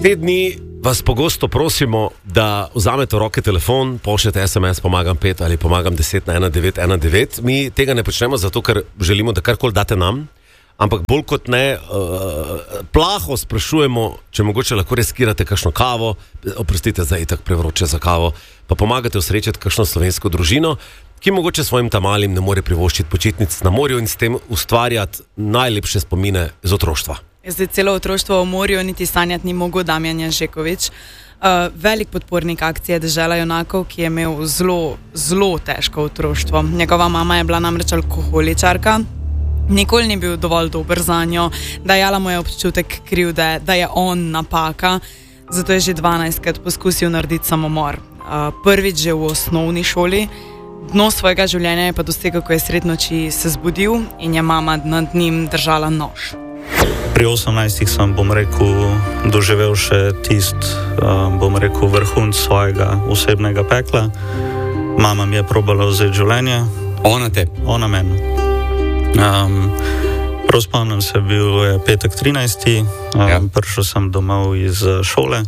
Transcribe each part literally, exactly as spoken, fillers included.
Te dni vas pogosto prosimo, da vzamete v roke telefon, pošljete es em es pomagam pet ali pomagam deset na ena devet ena devet. Mi tega ne počnemo zato, ker želimo, da karkoli date nam, ampak bolj kot ne uh, plaho sprašujemo, če mogoče lahko riskirate kakšno kavo, oprostite, zdaj je tako prevroče za kavo, pa pomagate osrečati kakšno slovensko družino, ki mogoče svojim tamalim ne more privoščiti počitnic na morju in s tem ustvarjati najlepše spomine z otroštva. Zdaj celo otroštvo o morju niti sanjati ni mogel Damjan Janžekovič. Uh, velik podpornik akcije Dežela junakov, ki je imel zelo, zelo težko otroštvo. Njegova mama je bila namreč alkoholičarka, nikoli ni bil dovolj dober zanjo, dajala mu je občutek krivde, da je on napaka, zato je že dvanajstkrat poskusil narediti samomor. Uh, prvič že v osnovni šoli, dno svojega življenja je pa dosegel, ko je sred noči se zbudil in je mama nad njim držala nož. Pri osemnajstih sem, bom rekel, doživel še tist, um, bom rekel, vrhunc svojega osebnega pekla. Mama mi je probala vzeti življenje. Ona te? Ona meni. Um, prav spomnim se, bil je petek trinajsti Um, ja. Prišel sem domov iz šole.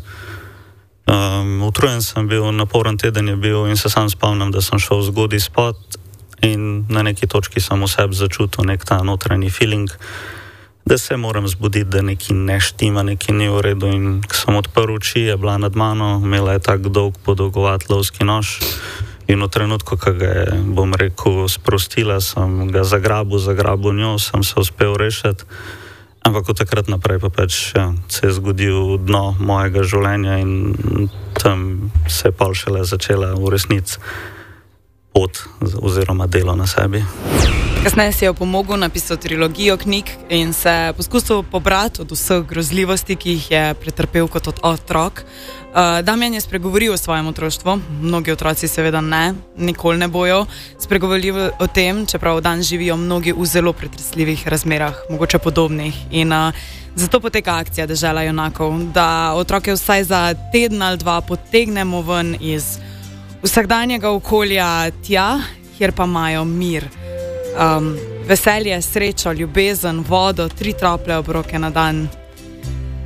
Um, utrujen sem bil, naporen teden je bil in se sam spomnim, da sem šel zgodaj spat in na neki točki sem v sebi začutil nek ta notranji feeling, da se moram zbuditi, da nekaj ne štima, nekaj ni v redu. In ko sem odprl oči, je bila nad mano, imela je tak dolg podolgovat lovski nož in v trenutku, ko ga je, bom rekel, sprostila, sem ga zagrabil, zagrabil njo, sem se uspel rešiti. Ampak od takrat naprej pa pač ja, se je zgodil dno mojega življenja in tam se je pol šele začela v resnici pot oziroma delo na sebi. Kasneje si je pomogel napisati trilogijo knjig in se poskusil pobrati od vseh grozljivosti, ki jih je pretrpel kot otrok. Uh, Damjan je spregovoril o svojem otroštvu, mnogi otroci seveda ne, nikoli ne bojo spregovorili o tem, čeprav dan živijo mnogi v zelo pretresljivih razmerah, mogoče podobnih. In uh, zato poteka akcija Dežela junakov, da otroke vsaj za teden ali dva potegnemo ven iz vsakdanjega okolja tja, kjer pa imajo mir. Um, veselje, srečo, ljubezen, vodo, tri tople obroke na dan